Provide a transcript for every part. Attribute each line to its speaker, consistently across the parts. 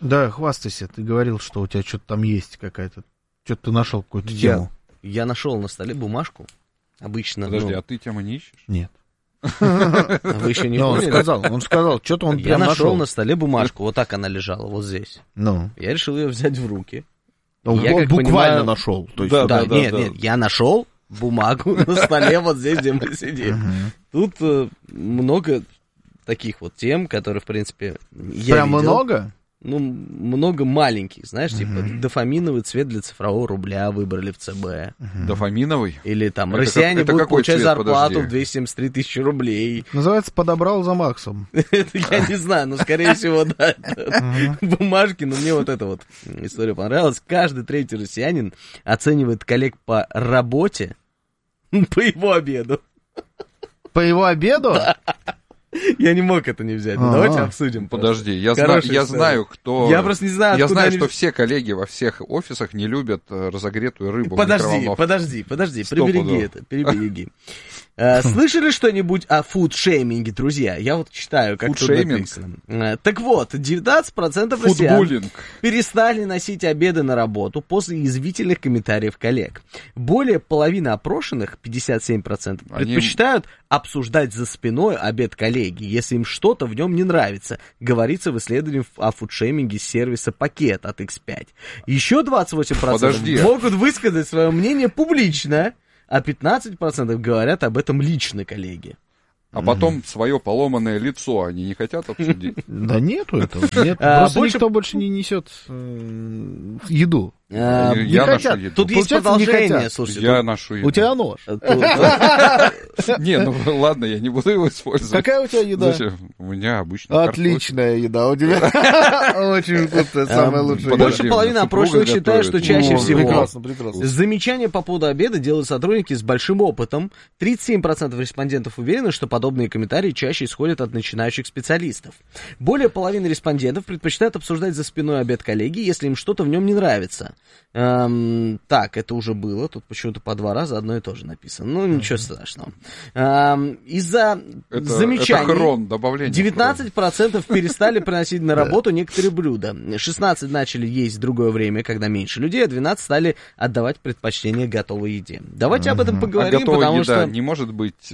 Speaker 1: Да, хвастайся. Ты говорил, что у тебя что-то там есть какая-то. Что-то ты нашел какую-то тему.
Speaker 2: Я нашел на столе бумажку. Обычно.
Speaker 3: Подожди, а ты тему не ищешь?
Speaker 1: Нет.
Speaker 2: Вы еще не поняли?
Speaker 1: Он сказал, что-то он
Speaker 2: Я
Speaker 1: прям
Speaker 2: нашел на столе бумажку. Вот так она лежала, вот здесь.
Speaker 1: Ну.
Speaker 2: Я решил ее взять в руки.
Speaker 1: Он
Speaker 2: Я, как
Speaker 1: буквально
Speaker 2: понимаю,
Speaker 1: нашел. То есть,
Speaker 2: Да, нет, я нашел бумагу на столе вот здесь, где мы сидим. Тут много таких вот тем, которые, в принципе, я
Speaker 1: прям
Speaker 2: видел.
Speaker 1: много?
Speaker 2: Ну, много маленьких, знаешь, типа дофаминовый цвет для цифрового рубля выбрали в ЦБ.
Speaker 3: Дофаминовый?
Speaker 2: Или там
Speaker 3: Это
Speaker 2: россияне
Speaker 3: это
Speaker 2: будут
Speaker 3: какой
Speaker 2: получать
Speaker 3: цвет?
Speaker 2: зарплату
Speaker 3: Подожди.
Speaker 2: в 273 тысячи рублей.
Speaker 1: Называется «Подобрал за Максом».
Speaker 2: Это я не знаю, но скорее всего, да, бумажки, но мне вот эта вот история понравилась. Каждый третий россиянин оценивает коллег по работе по его обеду.
Speaker 1: По его обеду?
Speaker 2: Я не мог это не взять. Ну, давайте обсудим.
Speaker 3: Подожди, я
Speaker 2: Хорошая
Speaker 3: знаю, кто...
Speaker 2: Я просто не знаю,
Speaker 3: Я
Speaker 2: откуда
Speaker 3: знаю,
Speaker 2: они-
Speaker 3: что все коллеги во всех офисах не любят разогретую рыбу в
Speaker 2: Подожди,
Speaker 3: микроволновке.
Speaker 2: подожди,
Speaker 3: Стопудово.
Speaker 2: прибереги. Слышали что-нибудь о фудшейминге, друзья? Я вот читаю, как тут
Speaker 3: Фудшейминг?
Speaker 2: написано. Так вот, 19% россиян
Speaker 3: Футболинг.
Speaker 2: перестали носить обеды на работу после язвительных комментариев коллег. Более половины опрошенных, 57%, предпочитают обсуждать за спиной обед коллеги, если им что-то в нем не нравится, говорится в исследовании о фудшейминге сервиса «Пакет» от X5. Еще 28%
Speaker 3: Подожди.
Speaker 2: могут высказать свое мнение публично, а 15% говорят об этом лично коллеги.
Speaker 3: А потом свое поломанное лицо они не хотят обсудить.
Speaker 1: Да нету этого. Нет, просто
Speaker 2: больше-
Speaker 1: никто больше не несет еду.
Speaker 3: Я
Speaker 1: не
Speaker 3: ношу
Speaker 1: хотят.
Speaker 3: еду.
Speaker 2: Тут есть
Speaker 1: Получается, не
Speaker 2: продолжение,
Speaker 1: хотят.
Speaker 2: слушайте.
Speaker 3: Я ношу еду.
Speaker 1: У тебя нож.
Speaker 3: Не, ну ладно, я не буду его использовать.
Speaker 1: Какая у тебя еда?
Speaker 3: Зачем? У меня обычно
Speaker 1: Отличная еда у тебя. Очень вкусная, самая лучшая.
Speaker 3: подожди.
Speaker 2: Больше половины
Speaker 3: супруга
Speaker 2: опрошенных считают, что
Speaker 3: готовит.
Speaker 2: чаще
Speaker 1: О,
Speaker 2: всего
Speaker 1: прекрасно, прекрасно.
Speaker 2: замечания по поводу обеда делают сотрудники с большим опытом. 37% респондентов уверены, что подобные комментарии чаще исходят от начинающих специалистов. Более половины респондентов предпочитают обсуждать за спиной обед коллеги, если им что-то в нем не нравится. Так, это уже было. Тут почему-то по 2 раза одно и то же написано. Ну, ничего страшного. Из-за
Speaker 3: Это
Speaker 2: замечаний
Speaker 3: хрон, добавление.
Speaker 2: 19% перестали приносить на работу некоторые блюда. 16% начали есть в другое время, когда меньше людей, а 12% стали отдавать предпочтение готовой еде. Давайте об этом
Speaker 3: А
Speaker 2: поговорим,
Speaker 3: готовая
Speaker 2: потому
Speaker 3: еда
Speaker 2: что...
Speaker 3: не может быть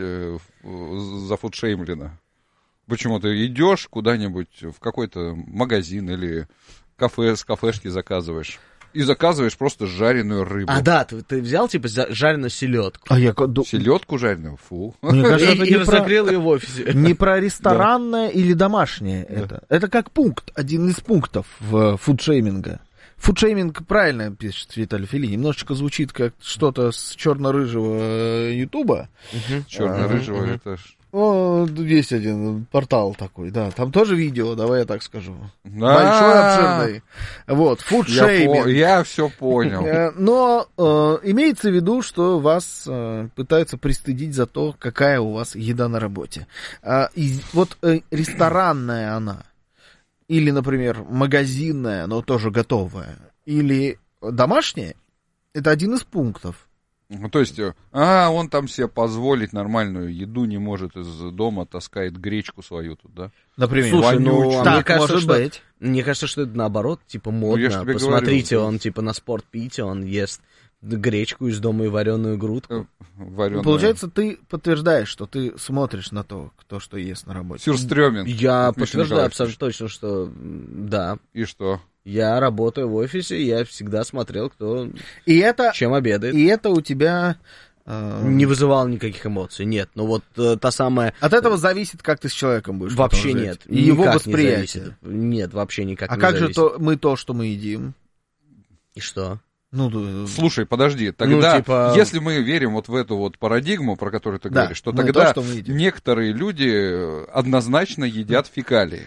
Speaker 3: зафудшеймлена. Почему ты идешь куда-нибудь в какой-то магазин или с кафешки заказываешь и заказываешь просто жареную рыбу.
Speaker 2: А, да, ты взял, типа, жареную селедку.
Speaker 1: А я
Speaker 3: Селедку жареную? Фу.
Speaker 1: Мне кажется, это
Speaker 2: И
Speaker 1: не про-
Speaker 2: разогрел ее в офисе.
Speaker 1: не про ресторанное или домашнее это. Это как пункт, один из пунктов в фудшейминга. Фудшейминг, правильно пишет Виталий Филини, немножечко звучит как что-то с черно-рыжего ютуба.
Speaker 3: Черно-рыжего, это ж...
Speaker 1: О, есть один портал такой, да, там тоже видео, давай я так скажу. Большой, обширный. Вот, фудшейминг.
Speaker 3: Я все понял.
Speaker 1: Но имеется в виду, что вас пытаются пристыдить за то, какая у вас еда на работе. Вот ресторанная она, или, например, магазинная, но тоже готовая, или домашняя, это один из пунктов.
Speaker 3: Ну, то есть, он там себе позволить нормальную еду не может из дома, таскает гречку свою тут, да?
Speaker 1: Например,
Speaker 2: Слушай, ну,
Speaker 3: вонючую.
Speaker 2: а
Speaker 1: Так,
Speaker 2: мне кажется,
Speaker 1: может
Speaker 2: что...
Speaker 1: быть.
Speaker 2: Мне кажется, что это наоборот, типа,
Speaker 3: я ж
Speaker 2: модно.
Speaker 3: тебе
Speaker 2: Посмотрите,
Speaker 3: говорю.
Speaker 2: он, типа, на спортпите, он ест гречку из дома и вареную грудку.
Speaker 3: Вареная.
Speaker 1: Получается, ты подтверждаешь, что ты смотришь на то, кто что ест на работе.
Speaker 3: Сюрстрёминг.
Speaker 2: Я
Speaker 3: Дмитрий
Speaker 2: подтверждаю
Speaker 3: Николаевич.
Speaker 2: абсолютно точно, что да.
Speaker 3: И что?
Speaker 2: Я работаю в офисе, и я всегда смотрел, кто
Speaker 1: И это,
Speaker 2: чем обедает.
Speaker 1: и это у тебя...
Speaker 2: Не вызывал никаких эмоций, нет. Ну вот та самая...
Speaker 1: От этого зависит, как ты с человеком будешь.
Speaker 2: Вообще
Speaker 1: потом
Speaker 2: нет.
Speaker 1: жить. И его
Speaker 2: Никак не
Speaker 1: восприятие.
Speaker 2: зависит. Нет, вообще никак
Speaker 1: А
Speaker 2: не
Speaker 1: как
Speaker 2: зависит.
Speaker 1: же то, что мы едим?
Speaker 2: И что?
Speaker 1: Ну,
Speaker 3: Слушай, подожди, тогда,
Speaker 2: типа-
Speaker 3: если мы верим вот в эту вот парадигму, про которую ты
Speaker 1: Да,
Speaker 3: говоришь, то
Speaker 1: мы
Speaker 3: тогда
Speaker 1: то, что мы едим.
Speaker 3: некоторые люди однозначно едят фекалии.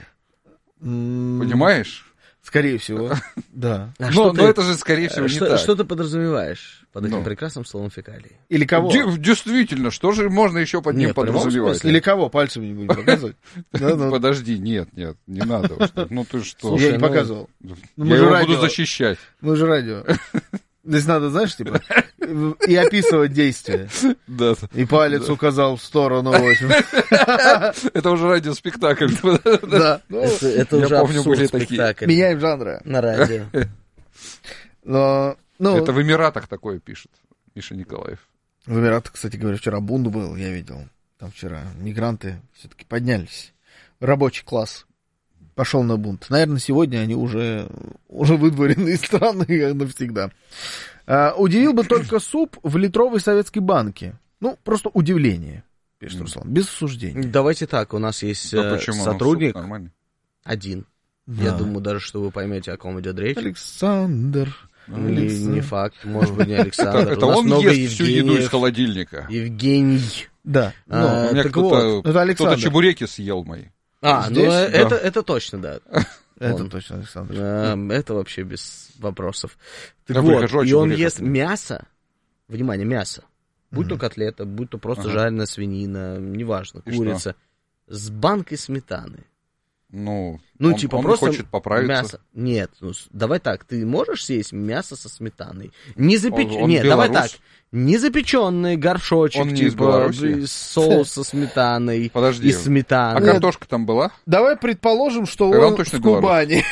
Speaker 3: Понимаешь?
Speaker 1: Скорее всего, да.
Speaker 2: А
Speaker 3: Но
Speaker 2: ты-
Speaker 3: это же, скорее всего, не так.
Speaker 2: Что ты подразумеваешь под этим
Speaker 3: Ну.
Speaker 2: прекрасным словом фекалии?
Speaker 1: Или кого?
Speaker 3: Действительно, что же можно еще под ним
Speaker 2: Нет, в прямом
Speaker 3: подразумевать?
Speaker 2: смысле.
Speaker 1: Или кого? Пальцем не будем показывать. Да, ну,
Speaker 3: Подожди, нет, не надо. уж так. Ну ты что?
Speaker 2: Слушай,
Speaker 1: я не показывал.
Speaker 3: Я
Speaker 1: мы же
Speaker 3: его
Speaker 1: радио.
Speaker 3: буду защищать.
Speaker 1: Мы же радио. Здесь надо, знаешь, типа, и описывать действия.
Speaker 3: Да.
Speaker 1: И палец указал в сторону. в общем.
Speaker 3: Это уже радиоспектакль.
Speaker 1: Да. Ну,
Speaker 2: Это
Speaker 3: Я
Speaker 2: уже
Speaker 3: помню, были
Speaker 2: абсурд
Speaker 3: такие.
Speaker 2: спектакль
Speaker 1: меняем жанры.
Speaker 2: на радио.
Speaker 1: Но, ну,
Speaker 3: Это в Эмиратах такое пишет Миша Николаев.
Speaker 1: в Эмиратах, кстати говоря, вчера бунт был, я видел. Там вчера мигранты все-таки поднялись. Рабочий класс пошел на бунт. Наверное, сегодня они уже выдворены из страны навсегда. Удивил бы только суп в литровой советской банке. Ну, просто удивление, пишет Руслан, без осуждения.
Speaker 2: Давайте так, у нас есть
Speaker 3: Да почему? Ну,
Speaker 2: сотрудник
Speaker 3: суп нормально.
Speaker 2: один.
Speaker 1: Да.
Speaker 2: Я думаю даже, что вы поймете, о ком идет речь.
Speaker 1: Александр.
Speaker 2: Не факт, может быть, не Александр.
Speaker 3: Это
Speaker 2: У нас
Speaker 3: он
Speaker 2: много
Speaker 3: ест всю еду из
Speaker 2: Евгениев.
Speaker 3: холодильника.
Speaker 2: Евгений.
Speaker 1: Да.
Speaker 3: У меня
Speaker 2: так
Speaker 3: кто-то
Speaker 1: это Александр.
Speaker 3: чебуреки съел мои.
Speaker 2: Ну
Speaker 1: Здесь?
Speaker 2: это точно, да.
Speaker 1: Это
Speaker 2: Он.
Speaker 1: точно Александр.
Speaker 2: Это вообще без вопросов. Так
Speaker 3: Я
Speaker 2: вот,
Speaker 3: прихожу, а
Speaker 2: и он
Speaker 3: чебуреков
Speaker 2: ест
Speaker 3: нет.
Speaker 2: мясо. Внимание, мясо. Будь то котлета, будь то просто жареная свинина, неважно,
Speaker 3: И
Speaker 2: курица. С банкой сметаны.
Speaker 3: Ну,
Speaker 2: Ну,
Speaker 3: он,
Speaker 2: типа,
Speaker 3: он
Speaker 2: просто
Speaker 3: хочет поправиться.
Speaker 2: мясо. Нет, давай так, ты можешь съесть мясо со сметаной? Не
Speaker 3: Он
Speaker 2: Нет, давай
Speaker 3: белорус?
Speaker 2: так. Не запеченный горшочек,
Speaker 3: Он не из
Speaker 2: типа,
Speaker 3: Беларуси?
Speaker 2: соус со сметаной.
Speaker 3: Подожди.
Speaker 2: Из сметаны.
Speaker 3: А картошка там была?
Speaker 1: Давай предположим, что
Speaker 3: Тогда он
Speaker 1: он
Speaker 3: точно
Speaker 1: в Кубани.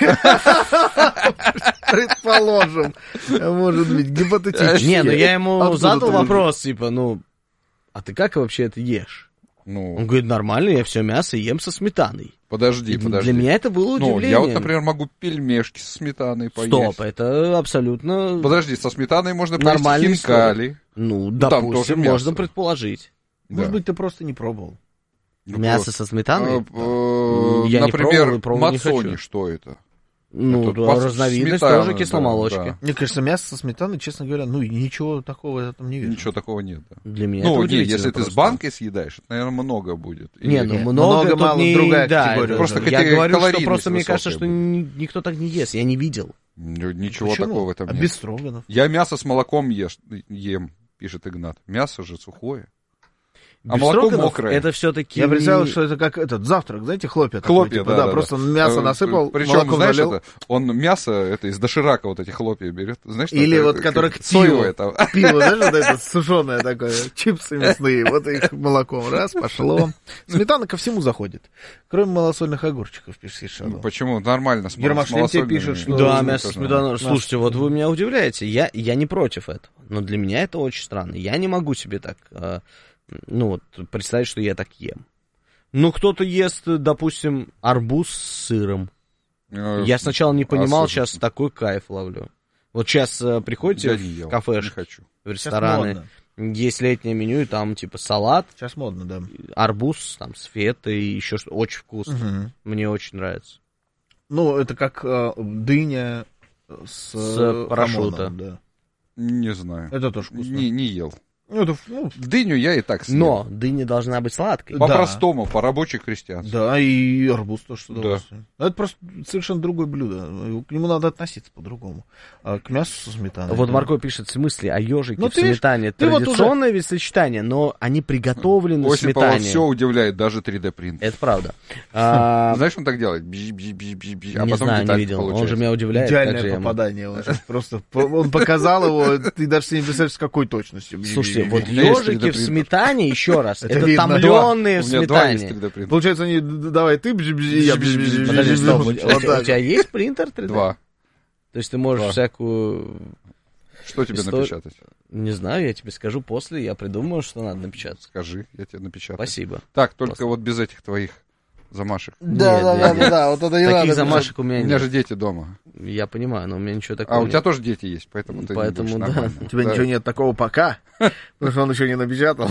Speaker 1: Предположим. Может быть, гипотетически.
Speaker 2: Не, ну я ему
Speaker 1: Откуда
Speaker 2: задал
Speaker 1: ты
Speaker 2: вопрос, типа, а ты как вообще это ешь? Он
Speaker 3: Ну,
Speaker 2: говорит, нормально, я все мясо ем со сметаной.
Speaker 3: подожди.
Speaker 2: Для меня это было
Speaker 3: Ну,
Speaker 2: удивлением.
Speaker 3: я вот, например, могу пельмешки со сметаной поесть.
Speaker 2: Стоп, это абсолютно
Speaker 3: Подожди, со сметаной можно поесть
Speaker 2: нормальная
Speaker 3: хинкали.
Speaker 2: Ну,
Speaker 3: там тоже
Speaker 2: допустим,
Speaker 3: мясо.
Speaker 2: можно предположить.
Speaker 1: Может
Speaker 3: Да.
Speaker 1: быть, ты просто не пробовал.
Speaker 3: Ну,
Speaker 2: Мясо со сметаной? Я не
Speaker 3: Например,
Speaker 2: пробовал и пробовать не
Speaker 3: мацони,
Speaker 2: хочу.
Speaker 3: что это?
Speaker 2: Ну,
Speaker 3: это
Speaker 2: да, разновидность
Speaker 3: сметана,
Speaker 2: тоже кисломолочки.
Speaker 3: да.
Speaker 1: Мне кажется, мясо со сметаной, честно говоря, ну, ничего такого я там не вижу.
Speaker 3: Ничего такого нет. Да.
Speaker 2: Для меня это
Speaker 3: Ну, не,
Speaker 2: удивительно
Speaker 3: если ты с
Speaker 2: просто.
Speaker 3: банкой съедаешь, это, наверное, много будет.
Speaker 2: Не,
Speaker 3: Или-
Speaker 2: ну
Speaker 1: Нет,
Speaker 2: много,
Speaker 1: много,
Speaker 2: тут
Speaker 1: мало,
Speaker 2: не...
Speaker 1: другая
Speaker 2: да,
Speaker 1: категория.
Speaker 2: это-
Speaker 3: Просто
Speaker 2: я
Speaker 3: какие
Speaker 2: говорю, что
Speaker 3: калорийность
Speaker 2: просто мне
Speaker 3: высокая
Speaker 2: кажется, что
Speaker 3: будет.
Speaker 2: никто так не ест, я не видел.
Speaker 3: Ничего
Speaker 1: Почему?
Speaker 3: такого в этом
Speaker 1: А
Speaker 3: нет.
Speaker 1: без строганов?
Speaker 3: Я мясо с молоком ем, пишет Игнат. Мясо же сухое. А
Speaker 2: Без
Speaker 3: молоко
Speaker 2: строганов
Speaker 3: мокрое.
Speaker 2: это все-таки...
Speaker 1: Я представил, что это как этот завтрак, знаете, хлопья. такой,
Speaker 3: Хлопья,
Speaker 1: типа,
Speaker 3: да, да,
Speaker 1: просто
Speaker 3: да.
Speaker 1: мясо насыпал,
Speaker 3: Причем,
Speaker 1: молоко
Speaker 3: знаешь,
Speaker 1: залил.
Speaker 3: это, он мясо это из доширака вот эти хлопья берет. Знаешь, что
Speaker 1: Или
Speaker 3: это?
Speaker 1: вот, которое к
Speaker 3: соевое
Speaker 1: пиву.
Speaker 3: там.
Speaker 1: Пиво, знаешь, вот это сушеное такое, чипсы мясные, вот их молоком, раз, пошло. Сметана ко всему заходит, кроме малосольных огурчиков, пишет Шадов.
Speaker 3: Почему? Нормально. с
Speaker 1: Гермошлем тебе
Speaker 3: малосольными.
Speaker 1: пишет, что-
Speaker 2: Да,
Speaker 1: Ну,
Speaker 2: мясо с сметаной. Слушайте, вот вы меня удивляете. Я не против этого. Но для меня это очень странно. Я не могу себе так, представить, что я так ем. Ну, кто-то ест, допустим, арбуз с сыром. Я сначала не понимал,
Speaker 3: слушай,
Speaker 2: сейчас такой кайф ловлю. Вот сейчас приходите
Speaker 3: Я не ел,
Speaker 2: в
Speaker 3: не
Speaker 2: кафешки,
Speaker 3: хочу.
Speaker 2: в
Speaker 1: Сейчас
Speaker 2: рестораны,
Speaker 1: модно.
Speaker 2: есть летнее меню, и там типа салат,
Speaker 1: Сейчас модно, да.
Speaker 2: арбуз там с фетой, еще что-то. Очень вкусно.
Speaker 1: Мгм.
Speaker 2: Мне очень нравится.
Speaker 1: Ну, это как дыня с
Speaker 2: парашюта.
Speaker 1: хамоном, да.
Speaker 3: Не знаю.
Speaker 1: Это тоже вкусно.
Speaker 3: Не ел.
Speaker 1: Ну, это, ну,
Speaker 3: Дыню я и так съел.
Speaker 2: Но дыня должна быть сладкой.
Speaker 1: Да.
Speaker 3: По-простому, по-рабоче-крестьянски.
Speaker 1: да, и арбуз тоже с
Speaker 3: Да.
Speaker 1: удовольствием. Но это просто совершенно другое блюдо. К нему надо относиться по-другому. А к мясу со сметаной.
Speaker 2: Вот
Speaker 1: да.
Speaker 2: Марко пишет, в смысле, а ежики
Speaker 1: Ну,
Speaker 2: в
Speaker 1: ты видишь,
Speaker 2: сметане
Speaker 1: ты вот
Speaker 2: традиционное ведь сочетание, но они приготовлены в
Speaker 3: Осипова
Speaker 2: сметане.
Speaker 3: все удивляет, даже 3D-принт.
Speaker 2: Это правда. А,
Speaker 3: Знаешь, он так делает? Бж-бж-бж-бж-бж, а
Speaker 2: не
Speaker 3: потом
Speaker 2: знаю, не
Speaker 3: деталь
Speaker 2: видел. Он
Speaker 3: получается.
Speaker 2: же меня удивляет. как же
Speaker 1: Идеальное
Speaker 2: я ему-
Speaker 1: попадание. Он сейчас просто он показал его, ты даже себе не представляешь, с какой точностью.
Speaker 2: Слушайте, вот
Speaker 3: У меня есть
Speaker 2: ежики в
Speaker 3: 3D-принтер.
Speaker 2: сметане, еще раз,
Speaker 1: Это
Speaker 2: это
Speaker 1: видно.
Speaker 2: томленые
Speaker 3: У
Speaker 2: в
Speaker 3: меня два есть
Speaker 2: сметане.
Speaker 3: 3D-принтер.
Speaker 1: Получается, они, давай ты бжи-бжи, я бжи-бжи.
Speaker 2: Подожди, стоп, у
Speaker 1: Вот
Speaker 2: тебя
Speaker 1: так.
Speaker 2: есть принтер 3D?
Speaker 3: Два.
Speaker 2: То есть ты можешь
Speaker 3: Два.
Speaker 2: всякую...
Speaker 3: Что тебе
Speaker 2: История-
Speaker 3: напечатать?
Speaker 2: Не знаю, я тебе скажу после, я придумаю, что надо напечатать.
Speaker 3: Скажи, я тебе напечатаю.
Speaker 2: Спасибо.
Speaker 3: Так, только
Speaker 2: После.
Speaker 3: вот без этих твоих замашек.
Speaker 1: Да, вот это не надо.
Speaker 2: Таких замашек у
Speaker 3: У
Speaker 2: меня
Speaker 3: меня же
Speaker 2: нет.
Speaker 3: дети дома.
Speaker 2: Я понимаю, но у меня ничего такого
Speaker 3: А у тебя
Speaker 2: нет.
Speaker 3: тоже дети есть, поэтому ты
Speaker 2: Поэтому,
Speaker 3: не будешь
Speaker 2: да.
Speaker 3: нормально.
Speaker 1: У тебя
Speaker 3: Да.
Speaker 1: ничего нет такого пока, потому что он еще не напечатал.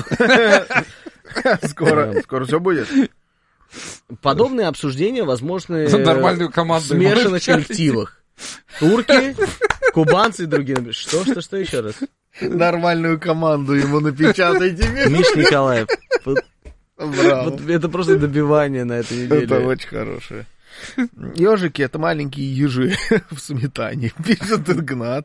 Speaker 1: Скоро все будет.
Speaker 2: Подобные обсуждения возможны
Speaker 3: За нормальную
Speaker 2: в
Speaker 3: команду
Speaker 2: смешанных
Speaker 3: можешь
Speaker 2: коллективах. Турки, кубанцы и другие. Что еще раз?
Speaker 1: Нормальную команду ему напечатайте.
Speaker 2: Миш Николаев.
Speaker 1: Браво.
Speaker 2: Вот это просто добивание на этой
Speaker 1: Это
Speaker 2: неделе.
Speaker 1: очень хорошее. Ежики — это маленькие ежи в сметане, пишет Игнат.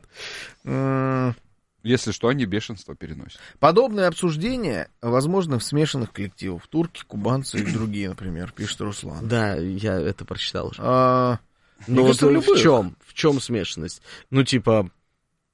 Speaker 3: Если что, они бешенство переносят.
Speaker 1: Подобные обсуждения возможны в смешанных коллективах. Турки, кубанцы и другие, например, пишет Руслан.
Speaker 2: Да, я это прочитал уже.
Speaker 1: А,
Speaker 2: Но
Speaker 1: мне
Speaker 2: вот
Speaker 1: кажется, в любых.
Speaker 2: в чем смешанность? Ну, типа,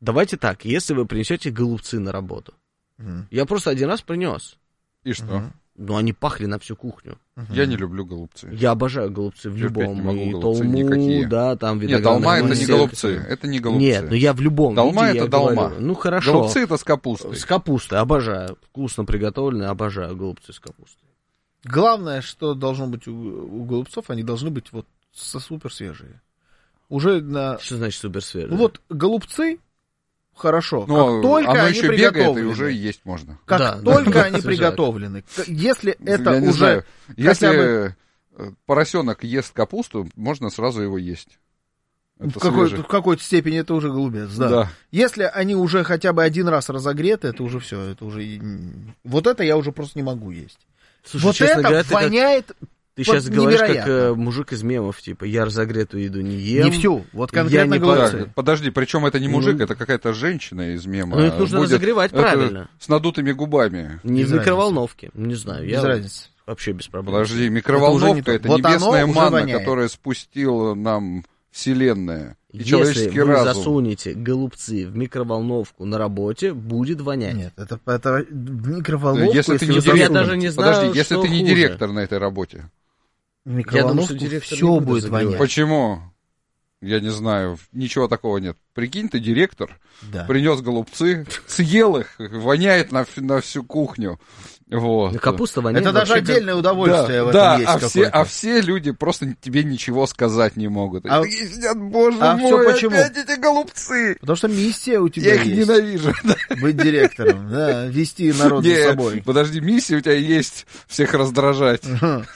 Speaker 2: Давайте так, если вы принесете голубцы на работу. Я просто один раз принес.
Speaker 3: И что?
Speaker 2: Но они пахли на всю кухню.
Speaker 3: Я не люблю голубцы.
Speaker 2: Я обожаю голубцы в
Speaker 3: Терпеть
Speaker 2: любом.
Speaker 3: не могу
Speaker 2: И
Speaker 3: голубцы
Speaker 2: толму,
Speaker 3: никакие.
Speaker 2: да, там
Speaker 3: Нет,
Speaker 2: виноградных
Speaker 3: долма это не
Speaker 2: масел.
Speaker 3: голубцы. Это не голубцы.
Speaker 2: Нет, но я в любом
Speaker 3: Долма
Speaker 2: виде,
Speaker 3: это
Speaker 2: я
Speaker 3: долма.
Speaker 2: говорю. Ну хорошо.
Speaker 3: Голубцы это с капустой.
Speaker 2: С капустой, обожаю. Вкусно приготовленные, обожаю голубцы с капустой.
Speaker 1: Главное, что должно быть у голубцов, они должны быть вот супер свежие. Уже на...
Speaker 2: Что значит супер свежие?
Speaker 1: Ну вот голубцы, хорошо,
Speaker 3: Но
Speaker 1: как только
Speaker 3: оно
Speaker 1: они
Speaker 3: еще бегает, и
Speaker 1: приготовлены.
Speaker 3: уже есть можно.
Speaker 1: Как
Speaker 2: Да,
Speaker 1: только
Speaker 2: да,
Speaker 1: они
Speaker 2: свежак.
Speaker 1: приготовлены. Если это
Speaker 3: Я не
Speaker 1: уже...
Speaker 3: знаю.
Speaker 1: хотя
Speaker 3: Если поросенок ест капусту, можно сразу его есть. Это
Speaker 1: в какой-то степени это уже голубец, да.
Speaker 3: Да.
Speaker 1: Если они уже хотя бы один раз разогреты, это уже все, это уже... Вот это я уже просто не могу есть.
Speaker 2: Слушай,
Speaker 1: вот
Speaker 2: честно
Speaker 1: это
Speaker 2: говоря, ты
Speaker 1: воняет...
Speaker 2: Ты сейчас говоришь, как
Speaker 1: невероятно.
Speaker 2: мужик из мемов, типа, я разогретую еду не ем.
Speaker 1: Не всю, вот конкретно
Speaker 2: не
Speaker 1: голубцы.
Speaker 3: Так, подожди, причем это не мужик,
Speaker 2: Ну,
Speaker 3: это какая-то женщина из мема.
Speaker 2: Ну, их нужно
Speaker 3: Будет
Speaker 2: разогревать
Speaker 3: это
Speaker 2: правильно.
Speaker 3: С надутыми губами.
Speaker 2: Не
Speaker 1: Без
Speaker 2: в микроволновке, не знаю,
Speaker 1: Без
Speaker 2: я
Speaker 1: разницы.
Speaker 2: вообще без проблем.
Speaker 3: Подожди,
Speaker 1: уже не
Speaker 3: микроволновка
Speaker 1: то.
Speaker 3: это
Speaker 1: Вот
Speaker 3: небесная
Speaker 1: оно уже
Speaker 3: манна,
Speaker 1: воняет.
Speaker 3: которая спустила нам Вселенная. И
Speaker 2: Если
Speaker 3: человеческий
Speaker 2: вы
Speaker 3: разум.
Speaker 2: засунете голубцы в микроволновку на работе, будет вонять.
Speaker 1: Нет, это в микроволновку,
Speaker 3: Если ты не
Speaker 1: вы
Speaker 2: директор-
Speaker 3: директор,
Speaker 2: Я даже не знаю,
Speaker 3: подожди, если
Speaker 2: что
Speaker 3: ты не
Speaker 2: хуже.
Speaker 3: директор на этой работе,
Speaker 1: в микроволновку
Speaker 2: директор не
Speaker 1: все
Speaker 2: будет
Speaker 1: будет
Speaker 2: разогревать.
Speaker 1: вонять.
Speaker 3: почему? Я не знаю, ничего такого нет. Прикинь, ты директор,
Speaker 1: Да.
Speaker 3: принес голубцы, съел их, воняет на всю кухню. Вот.
Speaker 2: Капуста воняет.
Speaker 1: Это даже
Speaker 2: вообще как-
Speaker 1: отдельное удовольствие в этом
Speaker 3: да,
Speaker 1: есть
Speaker 3: а
Speaker 1: какое-то.
Speaker 3: все люди просто тебе ничего сказать не могут.
Speaker 1: А-
Speaker 3: Они такие сидят, боже
Speaker 1: а
Speaker 3: мой,
Speaker 1: всё почему?
Speaker 3: опять эти голубцы.
Speaker 1: Потому что миссия у тебя
Speaker 3: Я их
Speaker 1: есть.
Speaker 3: ненавижу.
Speaker 1: Быть директором, да, вести народ за
Speaker 3: Нет,
Speaker 1: собой.
Speaker 3: подожди, миссия у тебя есть всех раздражать.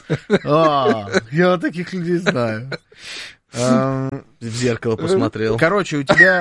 Speaker 1: Я вот таких людей знаю.
Speaker 2: В зеркало посмотрел.
Speaker 1: Короче, у тебя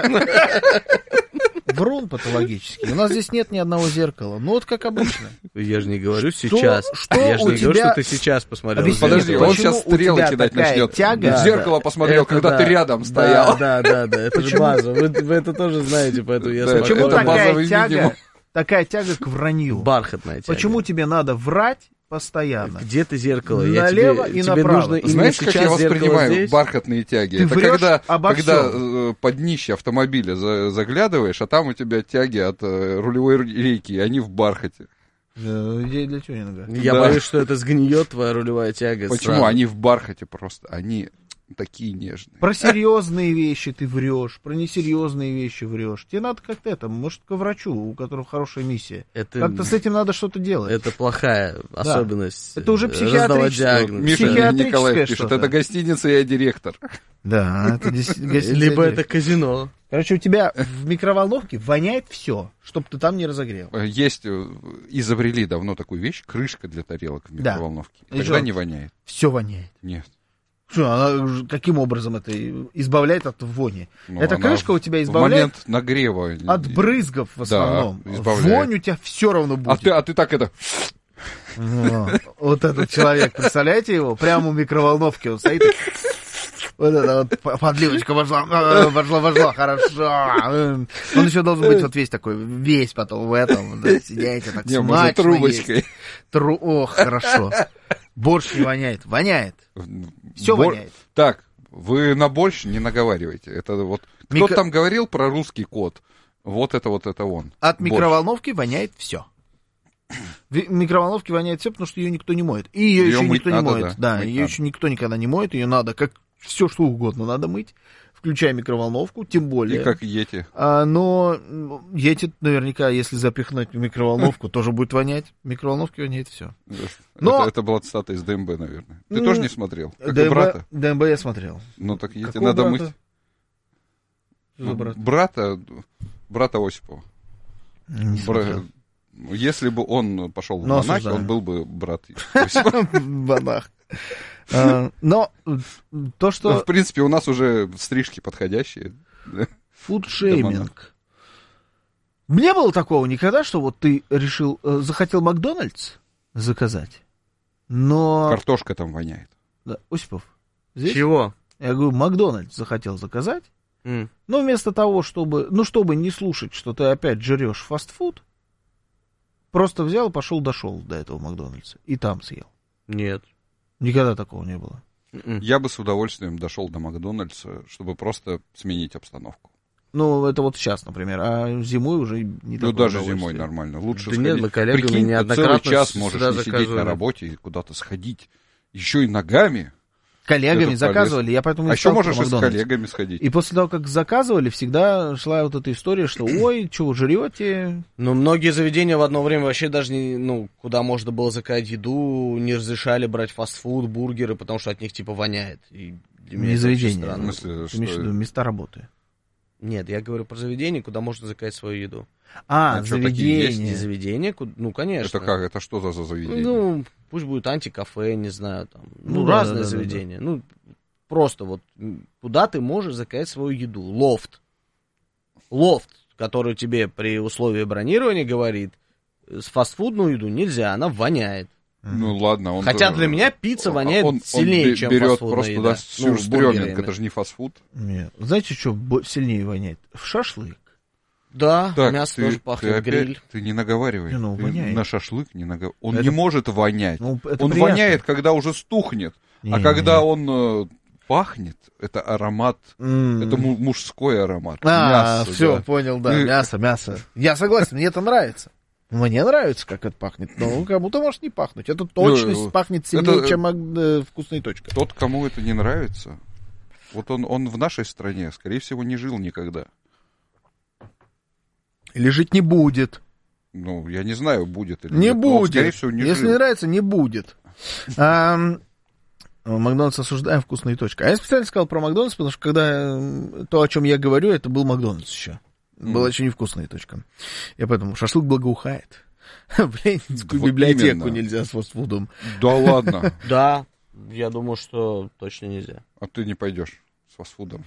Speaker 1: врун патологический. У нас здесь нет ни одного зеркала. Ну, вот как обычно.
Speaker 2: Я же не говорю сейчас.
Speaker 1: что
Speaker 2: Я же
Speaker 1: у
Speaker 2: не говорю,
Speaker 1: тебя-
Speaker 2: что ты сейчас посмотрел. в
Speaker 1: Объясни,
Speaker 2: зеркало.
Speaker 3: Подожди,
Speaker 1: почему
Speaker 3: он сейчас
Speaker 1: у
Speaker 3: стрелы
Speaker 1: тебя
Speaker 3: кидать
Speaker 1: такая
Speaker 3: начнет.
Speaker 1: тяга?
Speaker 3: В зеркало посмотрел,
Speaker 2: Это
Speaker 3: когда
Speaker 2: да.
Speaker 3: ты рядом стоял.
Speaker 2: Да, это же
Speaker 1: Почему?
Speaker 2: база. Вы это тоже знаете, поэтому я
Speaker 3: Да,
Speaker 2: смотрю.
Speaker 1: Почему
Speaker 3: это базовый минимум.
Speaker 1: такая тяга к вранью?
Speaker 2: Бархатная тяга.
Speaker 1: Почему тебе надо врать постоянно?
Speaker 2: Где ты зеркало?
Speaker 1: Налево и
Speaker 2: тебе
Speaker 1: направо.
Speaker 2: нужно именно
Speaker 3: Знаешь, как я
Speaker 2: сейчас зеркало
Speaker 3: воспринимаю
Speaker 2: здесь?
Speaker 3: бархатные тяги?
Speaker 1: Ты
Speaker 3: Это
Speaker 1: врешь
Speaker 3: когда
Speaker 1: обо
Speaker 3: под днище автомобиля заглядываешь, а там у тебя тяги от рулевой рейки, и они в бархате.
Speaker 1: Идея для тюнинга.
Speaker 2: Я
Speaker 3: Да.
Speaker 2: боюсь, что это сгниет твоя рулевая тяга.
Speaker 3: Почему?
Speaker 2: сразу.
Speaker 3: Они в бархате просто. Они такие нежные.
Speaker 1: Про серьезные вещи ты врешь, про несерьезные вещи врешь. Тебе надо как-то это, может, к врачу, у которого хорошая миссия.
Speaker 2: Это,
Speaker 1: Как-то с этим надо что-то делать.
Speaker 2: это плохая особенность.
Speaker 1: Это уже
Speaker 2: раздавать
Speaker 1: психиатрическое.
Speaker 2: диагноз.
Speaker 3: Миша
Speaker 1: Психиатрическое
Speaker 3: Николаев пишет,
Speaker 1: что-то.
Speaker 3: это гостиница, я директор.
Speaker 1: Да, это
Speaker 2: Либо это казино.
Speaker 1: Короче, у тебя в микроволновке воняет все, чтобы ты там не разогрел.
Speaker 3: Есть, изобрели давно такую вещь, крышка для тарелок в
Speaker 1: Да.
Speaker 3: микроволновке.
Speaker 1: И
Speaker 3: Тогда
Speaker 1: что?
Speaker 3: не воняет.
Speaker 1: Все воняет.
Speaker 3: Нет.
Speaker 1: Что, она каким образом это избавляет от вони?
Speaker 3: Ну,
Speaker 1: Эта
Speaker 3: она
Speaker 1: крышка у тебя
Speaker 3: в
Speaker 1: избавляет
Speaker 3: момент нагрева.
Speaker 1: от брызгов в основном.
Speaker 3: избавляет.
Speaker 1: Вонь у тебя все равно будет.
Speaker 3: А ты так это...
Speaker 1: Вот этот человек, представляете его? Прямо у микроволновки он стоит. Вот это вот подливочка вошла, хорошо. Он еще должен быть вот весь такой, весь потом в этом, да, сидите так
Speaker 3: Не, можно
Speaker 1: смачно
Speaker 3: трубочкой.
Speaker 1: есть. Ох, хорошо. Борщ не воняет. Воняет. Все воняет.
Speaker 3: Так, вы на борщ не наговаривайте. Это вот... Кто там говорил про русский код? Вот это он.
Speaker 1: От
Speaker 3: Борщ.
Speaker 1: микроволновки воняет все. В микроволновке воняет все, потому что ее никто не моет. И ее еще
Speaker 3: мыть
Speaker 1: никто не
Speaker 3: надо,
Speaker 1: моет. Да,
Speaker 3: мыть
Speaker 1: ее
Speaker 3: надо.
Speaker 1: еще никто никогда не моет. Ее надо, как все что угодно надо мыть, включая микроволновку, тем более.
Speaker 3: И как Йети.
Speaker 1: Но Йети наверняка, если запихнуть в микроволновку, тоже будет вонять. В микроволновке воняет все. Но-
Speaker 3: Это была цитата из ДМБ, наверное. Ты тоже не смотрел? Как и
Speaker 1: ДМБ,
Speaker 3: брата?
Speaker 1: ДМБ я смотрел.
Speaker 3: Ну так Йети
Speaker 1: Какого
Speaker 3: надо
Speaker 1: брата?
Speaker 3: мыть.
Speaker 1: Что за брат?
Speaker 3: Брата Осипова.
Speaker 1: Не смотрел.
Speaker 3: Если бы он пошел в
Speaker 1: Но
Speaker 3: монахи,
Speaker 1: осуждаю.
Speaker 3: он был бы брат Осипова.
Speaker 1: Монах. Но то,
Speaker 3: Ну,
Speaker 1: что
Speaker 3: в принципе, у нас уже стрижки подходящие.
Speaker 1: фудшейминг. Не было такого никогда, что вот ты решил, захотел Макдональдс заказать, но...
Speaker 3: Картошка там воняет.
Speaker 1: Да, Осипов, здесь?
Speaker 2: Чего?
Speaker 1: Я говорю, Макдональдс захотел заказать,
Speaker 2: М.
Speaker 1: но вместо того, чтобы не слушать, что ты опять жрешь фастфуд, просто взял и дошел до этого Макдональдса и там съел.
Speaker 2: Нет.
Speaker 1: Никогда такого не было.
Speaker 2: М-м.
Speaker 3: Я бы с удовольствием дошел до Макдональдса, чтобы просто сменить обстановку.
Speaker 1: Ну, это вот сейчас, например, а зимой уже не
Speaker 3: Ну,
Speaker 1: такое
Speaker 3: даже зимой
Speaker 1: удовольствие.
Speaker 3: нормально. Лучше
Speaker 2: Да
Speaker 3: сходить.
Speaker 2: нет, мы коллегами
Speaker 3: Прикинь, ты
Speaker 2: неоднократно
Speaker 3: целый час
Speaker 2: сюда
Speaker 3: можешь не сидеть
Speaker 2: заказывали.
Speaker 3: на работе и куда-то сходить. Еще и ногами.
Speaker 1: Коллегами
Speaker 3: Это
Speaker 1: заказывали, я поэтому и
Speaker 3: А еще
Speaker 1: стал про
Speaker 3: можешь и с
Speaker 1: Макдональдс.
Speaker 3: коллегами сходить.
Speaker 1: И после того, как заказывали, всегда шла вот эта история, что ой, что вы жрете?
Speaker 2: Ну, многие заведения в одно время вообще даже не, ну, куда можно было заказать еду, не разрешали брать фастфуд, бургеры, потому что от них типа воняет. И для меня
Speaker 1: Не
Speaker 2: это очень
Speaker 1: заведение.
Speaker 2: странно.
Speaker 3: В смысле,
Speaker 1: Ты имеешь в виду места работы?
Speaker 2: Нет, я говорю про заведение, куда можно заказать свою еду.
Speaker 3: А что, такие есть?
Speaker 2: Не
Speaker 1: заведение.
Speaker 2: заведение, ну, конечно.
Speaker 3: Это как? Это что за заведение?
Speaker 2: Ну, пусть будет антикафе, не знаю, там,
Speaker 1: Ну, да,
Speaker 2: разные
Speaker 1: да,
Speaker 2: заведения. Ну, просто вот куда ты можешь заказать свою еду. Лофт, который тебе при условии бронирования говорит, с фастфудную еду нельзя, она воняет.
Speaker 3: Ну ладно, он...
Speaker 2: Хотя для меня пицца воняет сильнее, чем
Speaker 3: берет
Speaker 2: фастфудная
Speaker 3: просто
Speaker 2: еда.
Speaker 3: да, сюрстрёминг,
Speaker 2: бургерами.
Speaker 3: это же не фастфуд.
Speaker 1: Нет. Знаете, что сильнее воняет? В шашлык.
Speaker 2: Да,
Speaker 3: Так,
Speaker 2: мясо
Speaker 3: ты,
Speaker 2: тоже
Speaker 3: ты
Speaker 2: пахнет,
Speaker 3: опять,
Speaker 2: гриль.
Speaker 3: ты не наговаривай.
Speaker 1: Не, ну,
Speaker 3: Ты
Speaker 1: воняет.
Speaker 3: на шашлык не наговаривай. Он
Speaker 1: Это-
Speaker 3: не может вонять.
Speaker 1: Ну, это
Speaker 3: Он
Speaker 1: приятно.
Speaker 3: воняет, когда уже стухнет. А
Speaker 1: Не,
Speaker 3: когда
Speaker 1: не.
Speaker 3: он пахнет, это аромат, это мужской аромат.
Speaker 1: А,
Speaker 3: Мясо,
Speaker 1: все,
Speaker 3: да.
Speaker 1: понял, да,
Speaker 3: Ну,
Speaker 1: мясо. Я согласен, мне это нравится. Мне нравится, как это пахнет, но кому-то может не пахнуть. Это точно пахнет сильнее,
Speaker 3: это-
Speaker 1: чем вкусная точка.
Speaker 3: Тот, кому это не нравится, вот он в нашей стране, скорее всего, не жил никогда.
Speaker 1: Или жить не будет.
Speaker 3: Ну, я не знаю, будет или
Speaker 1: Не
Speaker 3: нет, но он,
Speaker 1: будет.
Speaker 3: скорее всего, не
Speaker 1: Если
Speaker 3: жил.
Speaker 1: не нравится, не будет. Макдональдс осуждаем, вкусная точка. А я специально сказал про Макдональдс, потому что когда то, о чем я говорю, это был Макдональдс еще. Была еще не вкусная точка. Я поэтому шашлык благоухает. В Ленинскую
Speaker 3: Вот
Speaker 1: библиотеку
Speaker 3: именно.
Speaker 1: нельзя с фастфудом.
Speaker 3: Да ладно.
Speaker 2: Да, я думаю, что точно нельзя.
Speaker 3: А ты не пойдешь с фастфудом.